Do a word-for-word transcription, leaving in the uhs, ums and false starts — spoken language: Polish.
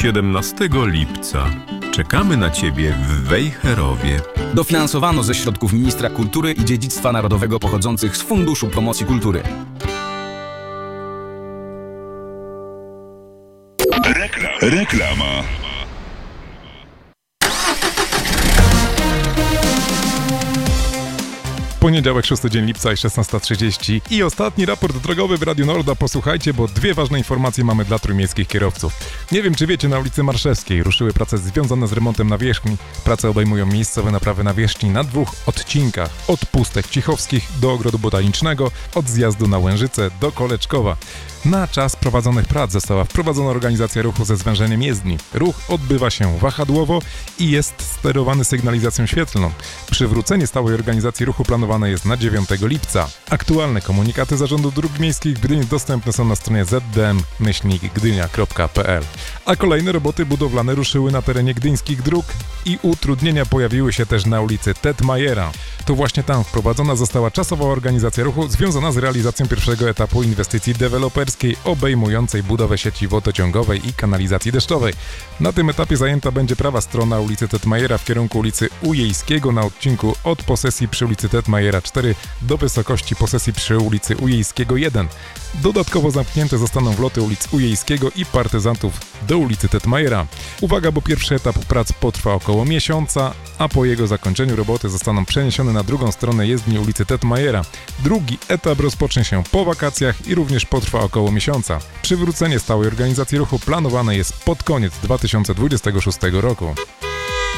siedemnastego lipca. Czekamy na Ciebie w Wejherowie. Dofinansowano ze środków Ministra Kultury i Dziedzictwa Narodowego pochodzących z Funduszu Promocji Kultury. Reklam. Reklama. Poniedziałek, szósty dzień lipca i szesnasta trzydzieści i ostatni raport drogowy w Radiu Norda. Posłuchajcie, bo dwie ważne informacje mamy dla trójmiejskich kierowców. Nie wiem, czy wiecie, na ulicy Marszewskiej ruszyły prace związane z remontem nawierzchni. Prace obejmują miejscowe naprawy nawierzchni na dwóch odcinkach. Od Pustek Cichowskich do Ogrodu Botanicznego, od zjazdu na Łężycę do Koleczkowa. Na czas prowadzonych prac została wprowadzona organizacja ruchu ze zwężeniem jezdni. Ruch odbywa się wahadłowo i jest sterowany sygnalizacją świetlną. Przywrócenie stałej organizacji ruchu planowane jest na dziewiątego lipca. Aktualne komunikaty Zarządu Dróg Miejskich w Gdyni dostępne są na stronie z d m myślnik gdynia kropka p l. A kolejne roboty budowlane ruszyły na terenie gdyńskich dróg i utrudnienia pojawiły się też na ulicy Tetmajera. To właśnie tam wprowadzona została czasowa organizacja ruchu związana z realizacją pierwszego etapu inwestycji deweloperskiej obejmującej budowę sieci wodociągowej i kanalizacji deszczowej. Na tym etapie zajęta będzie prawa strona ulicy Tetmajera w kierunku ulicy Ujejskiego na odcinku od posesji przy ulicy Tetmajera cztery do wysokości posesji przy ulicy Ujejskiego jeden. Dodatkowo zamknięte zostaną wloty ulic Ujejskiego i Partyzantów do ulicy Tetmajera. Uwaga, bo pierwszy etap prac potrwa około miesiąca, a po jego zakończeniu roboty zostaną przeniesione na drugą stronę jezdni ulicy Tetmajera. Drugi etap rozpocznie się po wakacjach i również potrwa około miesiąca. Przywrócenie stałej organizacji ruchu planowane jest pod koniec dwa tysiące dwudziestego szóstego roku.